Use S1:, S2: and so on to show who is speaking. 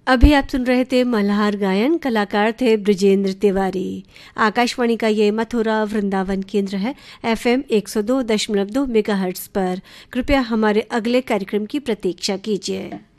S1: अभी आप सुन रहे थे मल्हार गायन, कलाकार थे ब्रिजेंद्र तिवारी। आकाशवाणी का ये मथुरा वृंदावन केंद्र है FM 102.2 मेगाहर्ट्ज पर। कृपया हमारे अगले कार्यक्रम की प्रतीक्षा कीजिए।